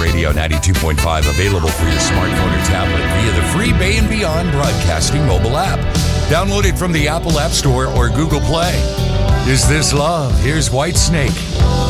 Radio 92.5, available for your smartphone or tablet via the free Bay and Beyond Broadcasting mobile app. Download it from the Apple App Store or Google Play. Is This Love? Here's Whitesnake.